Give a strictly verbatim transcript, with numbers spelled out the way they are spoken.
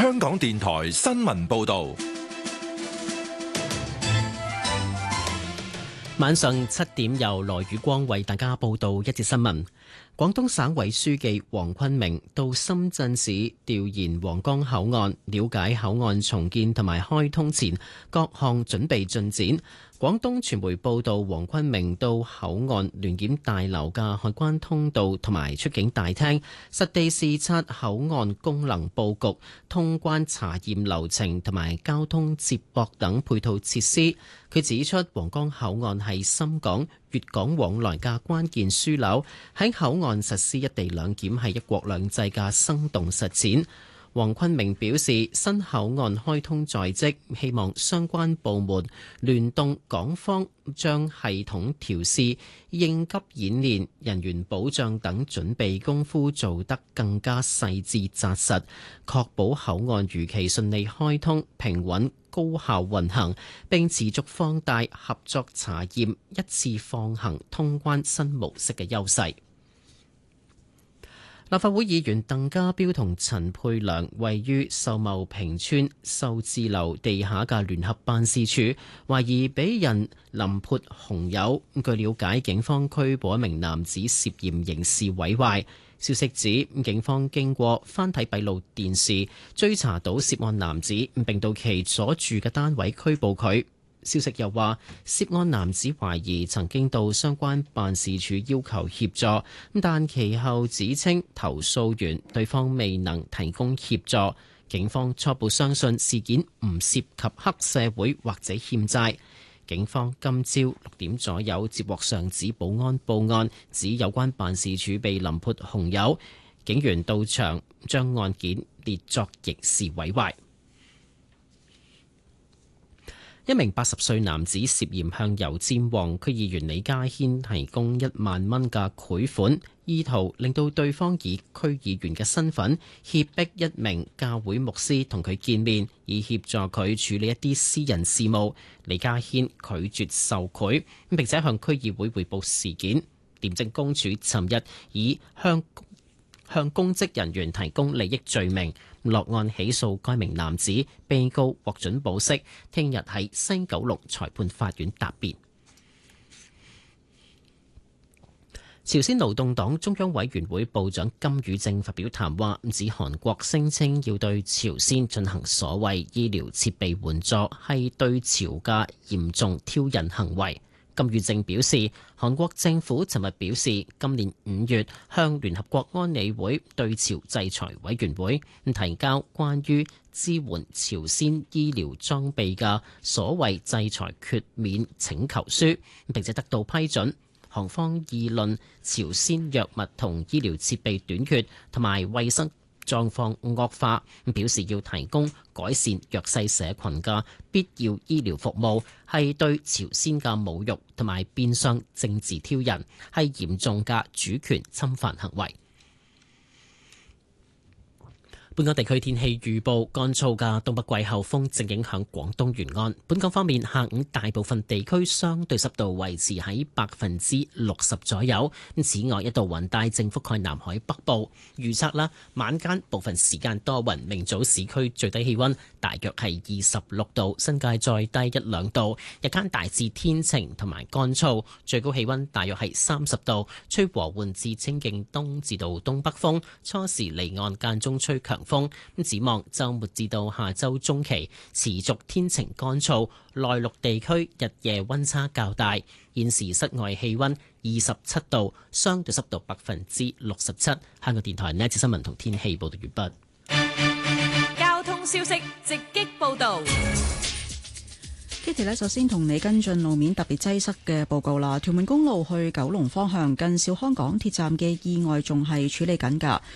香港電台新聞報道。 晚上七點由羅宇光為大家報道一節新聞。廣東省委書記黃坤明到深圳市調研皇崗口岸，了解口岸重建同埋開通前各項準備進展。廣東傳媒報道，黃坤明到口岸聯檢大樓嘅海關通道同埋出境大廳，實地視察口岸功能佈局、通關查驗流程同埋交通接駁等配套設施。佢指出，皇崗口岸係深港、粵港往來嘅關鍵樞紐，喺口岸實施一地兩檢係一國兩制嘅生動實踐。黃坤明表示，新口岸開通在即，希望相關部門聯動港方，將系統調試、應急演練、人員保障等準備功夫做得更加細緻紮實，確保口岸如期順利開通、平穩高效運行，並持續放大合作查驗、一次放行通關新模式嘅優勢。立法會議員鄧家彪同陳沛良位於秀茂坪村秀智樓地下嘅聯合辦事處，懷疑俾人淋潑紅油。據了解，警方拘捕一名男子涉嫌刑事毀壞。消息指，警方經過翻睇閉路電視，追查到涉案男子，並到其所住嘅單位拘捕佢。消息又話，涉案男子懷疑曾經到相關辦事處要求協助，但其後指稱投訴完對方未能提供協助。警方初步相信事件唔涉及黑社會或者欠債。警方今朝六點左右接獲上址保安報案，指有關辦事處被淋潑紅油，警員到場將案件列作刑事毀壞。一名八十歲男子涉嫌向油尖旺區議員李家軒提供一萬蚊嘅賄款，意圖令到對方以區議員嘅身份脅迫一名教會牧師同佢見面，以協助佢處理一啲私人事務。李家軒拒絕受賄，並且向區議會匯報事件。廉政公署尋日以向向公職人員提供利益罪名落案起訴該名男子，被告獲准保釋，聽日喺西九龍裁判法院答辯。朝鮮勞動黨中央委員會部長金宇正發表談話，指韓國聲稱要對朝鮮進行所謂醫療設備援助，係對朝嘅嚴重挑釁行為。金宇正表示，韓國政府尋日表示，今年五月向聯合國安理會對朝制裁委員會提交關於支援朝鮮醫療裝備嘅所謂制裁豁免請求書，並且得到批准。韓方議論朝鮮藥物同醫療設備短缺同埋衛生狀況惡化，表示要提供改善弱勢社群嘅必要醫療服務，係對朝鮮嘅侮辱同埋變相政治挑釁，係嚴重嘅主權侵犯行為。本港地區天氣預報，乾燥嘅東北季候風正影響廣東沿岸。本港方面，下午大部分地區相對濕度維持喺百分之六十左右。此外，一道雲帶正覆蓋南海北部。預測啦，晚間部分時間多雲，明早市區最低氣溫大約係二十六度，新界再低一兩度。日間大致天晴同埋乾燥，最高氣溫大約係三十度，吹和緩至清勁東至到東北風，初時離岸間中吹強風。咁展望周末至到下周中期持續天晴乾燥，內陸地區日夜溫差較大。現時室外氣溫二十七度，相對濕度百分之六十七。香港電台呢一次新聞同天氣報道完畢。 交通消息直擊報道。 Kitty 咧，首先同你跟進路面特別擠塞嘅報告啦。屯門公路去九龍方向近兆康港鐵站嘅意外仲係處理緊㗎。